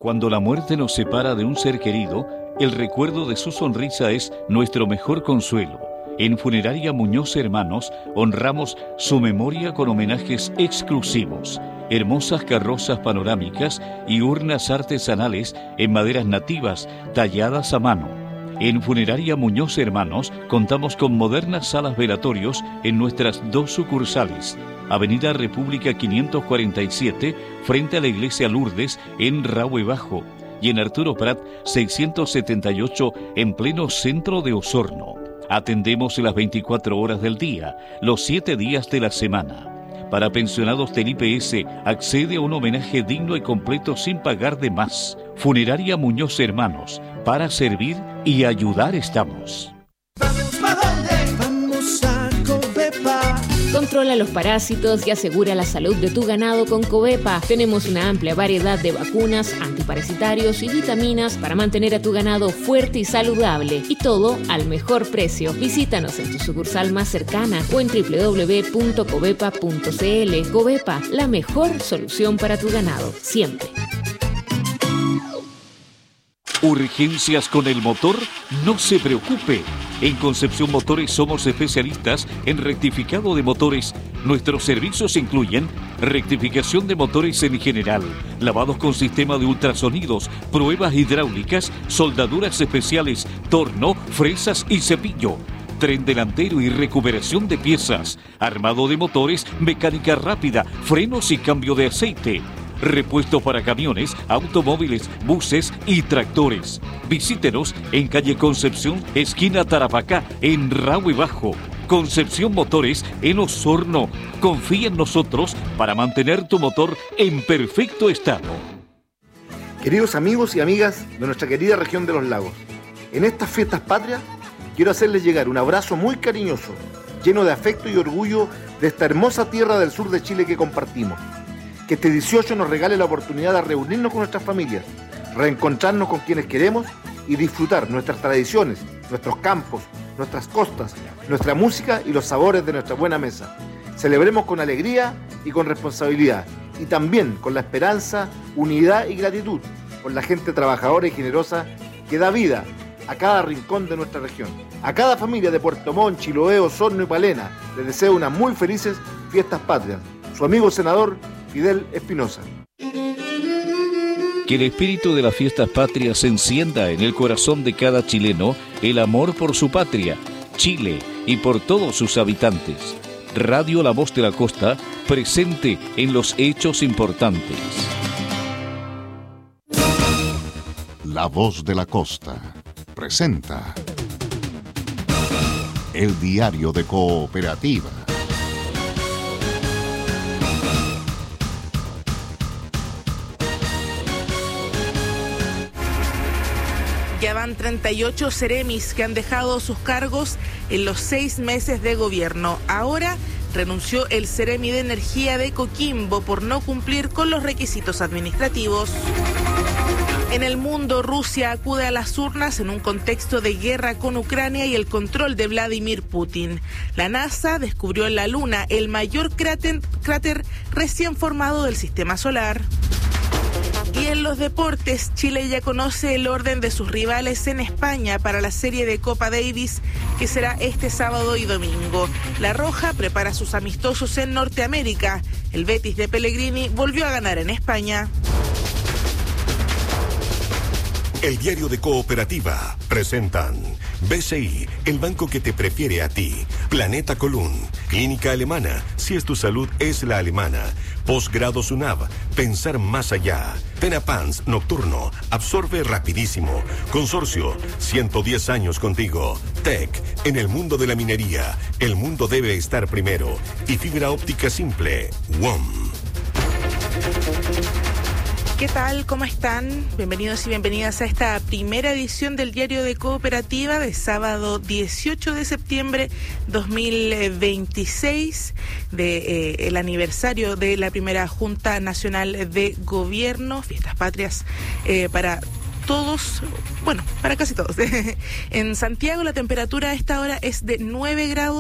Cuando la muerte nos separa de un ser querido, el recuerdo de su sonrisa es nuestro mejor consuelo. En Funeraria Muñoz Hermanos honramos su memoria con homenajes exclusivos, hermosas carrozas panorámicas y urnas artesanales en maderas nativas talladas a mano. En Funeraria Muñoz Hermanos contamos con modernas salas velatorios en nuestras 2 sucursales. Avenida República 547, frente a la Iglesia Lourdes, en Rahue Bajo, y en Arturo Prat 678, en pleno centro de Osorno. Atendemos las 24 horas del día, los 7 días de la semana. Para pensionados del IPS, accede a un homenaje digno y completo sin pagar de más. Funeraria Muñoz Hermanos, para servir y ayudar estamos. Vamos a Covepa. Controla los parásitos y asegura la salud de tu ganado con Covepa. Tenemos una amplia variedad de vacunas, antiparasitarios y vitaminas para mantener a tu ganado fuerte y saludable. Y todo al mejor precio. Visítanos en tu sucursal más cercana o en www.covepa.cl. Covepa, la mejor solución para tu ganado, siempre. ¿Urgencias con el motor? No se preocupe. En Concepción Motores somos especialistas en rectificado de motores. Nuestros servicios incluyen rectificación de motores en general, lavados con sistema de ultrasonidos, pruebas hidráulicas, soldaduras especiales, torno, fresas y cepillo, tren delantero y recuperación de piezas, armado de motores, mecánica rápida, frenos y cambio de aceite. Repuesto para camiones, automóviles, buses y tractores. Visítenos en calle Concepción, esquina Tarapacá, en Rahue Bajo. Concepción Motores en Osorno. Confía en nosotros para mantener tu motor en perfecto estado. Queridos amigos y amigas de nuestra querida región de los lagos, en estas fiestas patrias quiero hacerles llegar un abrazo muy cariñoso, lleno de afecto y orgullo de esta hermosa tierra del sur de Chile que compartimos. Que este 18 nos regale la oportunidad de reunirnos con nuestras familias, reencontrarnos con quienes queremos y disfrutar nuestras tradiciones, nuestros campos, nuestras costas, nuestra música y los sabores de nuestra buena mesa. Celebremos con alegría y con responsabilidad, y también con la esperanza, unidad y gratitud por la gente trabajadora y generosa que da vida a cada rincón de nuestra región. A cada familia de Puerto Montt, Chiloé, Osorno y Palena les deseo unas muy felices fiestas patrias. Su amigo senador Fidel Espinosa. Que el espíritu de las fiestas patrias se encienda en el corazón de cada chileno, el amor por su patria, Chile y por todos sus habitantes. Radio La Voz de la Costa, presente en los hechos importantes. La Voz de la Costa presenta el diario de Cooperativa. Ya van 38 seremis que han dejado sus cargos en los 6 meses de gobierno. Ahora renunció el seremi de Energía de Coquimbo por no cumplir con los requisitos administrativos. En el mundo, Rusia acude a las urnas en un contexto de guerra con Ucrania y el control de Vladimir Putin. La NASA descubrió en la Luna el mayor cráter recién formado del sistema solar. Y en los deportes, Chile ya conoce el orden de sus rivales en España para la serie de Copa Davis, que será este sábado y domingo. La Roja prepara sus amistosos en Norteamérica. El Betis de Pellegrini volvió a ganar en España. El diario de Cooperativa presentan BCI, el banco que te prefiere a ti. Planeta Colún, Clínica Alemana, si es tu salud es la alemana. Posgrado SUNAV, pensar más allá. Tenapans Nocturno, absorbe rapidísimo. Consorcio, 110 años contigo. TEC, en el mundo de la minería, el mundo debe estar primero. Y fibra óptica simple, WOM. ¿Qué tal? ¿Cómo están? Bienvenidos y bienvenidas a esta primera edición del Diario de Cooperativa de sábado 18 de septiembre 2026, el aniversario de la primera Junta Nacional de Gobierno, Fiestas Patrias para todos, bueno, para casi todos. En Santiago la temperatura a esta hora es de 9 grados.